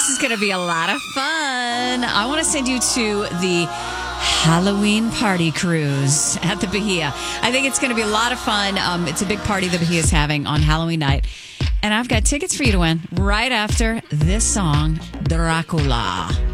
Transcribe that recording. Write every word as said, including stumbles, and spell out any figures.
is going to be a lot of fun. I want to send you to the Halloween party cruise at the Bahia. I think it's going to be a lot of fun. Um, it's a big party the Bahia is having on Halloween night. And I've got tickets for you to win right after this song, Dracula.